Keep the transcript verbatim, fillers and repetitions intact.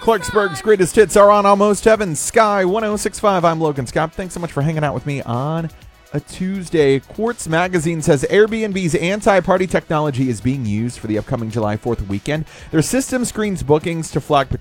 Clarksburg's greatest hits are on Almost Heaven, Sky one oh six point five. I'm Logan Scott. Thanks so much for hanging out with me on a Tuesday. Quartz Magazine says Airbnb's anti-party technology is being used for the upcoming July fourth weekend. Their system screens bookings to flag